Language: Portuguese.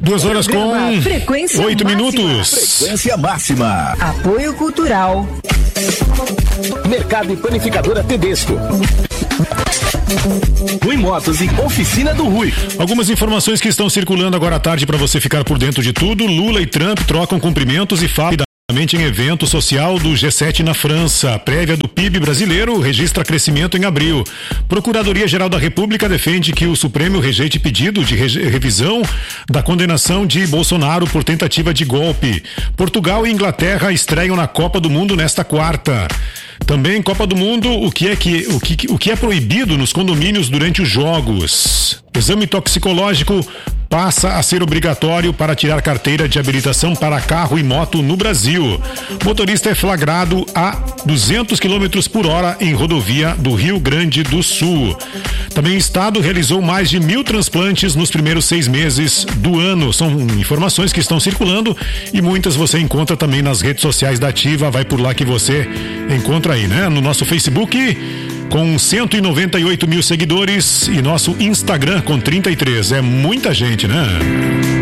2 horas com Frequência 8 máxima. minutos. Frequência máxima. Apoio Cultural. Mercado e Panificadora Tedesco. Rui Motos e Oficina do Rui. Algumas informações que estão circulando agora à tarde para você ficar por dentro de tudo. Lula e Trump trocam cumprimentos e falam em evento social do G7 na França. A prévia do PIB brasileiro registra crescimento em abril. Procuradoria-Geral da República defende que o Supremo rejeite pedido de revisão da condenação de Bolsonaro por tentativa de golpe. Portugal e Inglaterra estreiam na Copa do Mundo nesta quarta. Também Copa do Mundo, o que é proibido nos condomínios durante os jogos. Exame toxicológico passa a ser obrigatório para tirar carteira de habilitação para carro e moto no Brasil. Motorista é flagrado a 200 km por hora em rodovia do Rio Grande do Sul. Também o Estado realizou mais de 1.000 transplantes nos primeiros 6 meses do ano. São informações que estão circulando e muitas você encontra também nas redes sociais da Ativa. Vai por lá que você encontra aí, né? No nosso Facebook, com 198 mil seguidores, e nosso Instagram com 33. É muita gente, né?